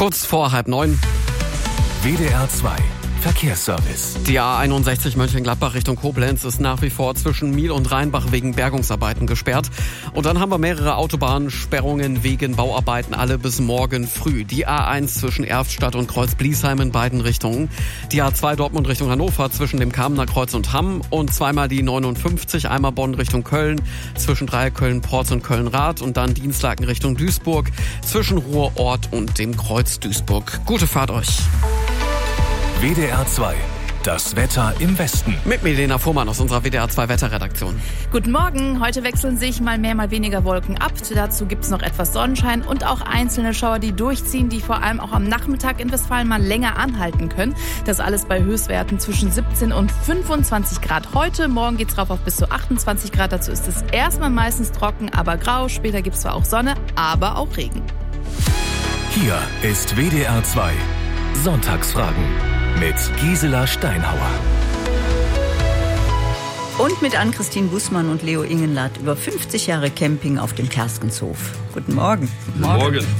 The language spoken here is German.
Kurz vor 8:30. WDR 2 Verkehrsservice. Die A61 Mönchengladbach Richtung Koblenz ist nach wie vor zwischen Miel und Rheinbach wegen Bergungsarbeiten gesperrt. Und dann haben wir mehrere Autobahnsperrungen wegen Bauarbeiten, alle bis morgen früh. Die A1 zwischen Erftstadt und Kreuz-Bliesheim in beiden Richtungen. Die A2 Dortmund Richtung Hannover zwischen dem Kamener Kreuz und Hamm. Und zweimal die 59, einmal Bonn Richtung Köln, zwischen Dreieck Köln-Porz und Köln-Rath. Und dann Dienstlaken Richtung Duisburg, zwischen Ruhrort und dem Kreuz Duisburg. Gute Fahrt euch. WDR 2, das Wetter im Westen. Mit Milena Fuhrmann aus unserer WDR 2 Wetterredaktion. Guten Morgen. Heute wechseln sich mal mehr, mal weniger Wolken ab. Dazu gibt es noch etwas Sonnenschein und auch einzelne Schauer, die durchziehen, die vor allem auch am Nachmittag in Westfalen mal länger anhalten können. Das alles bei Höchstwerten zwischen 17 und 25 Grad heute. Morgen geht's rauf auf bis zu 28 Grad. Dazu ist es erstmal meistens trocken, aber grau. Später gibt's zwar auch Sonne, aber auch Regen. Hier ist WDR 2 Sonntagsfragen mit Gisela Steinhauer. Und mit Ann-Christine Bußmann und Leo Ingenlath über 50 Jahre Camping auf dem Kerskenshof. Guten Morgen. Morgen.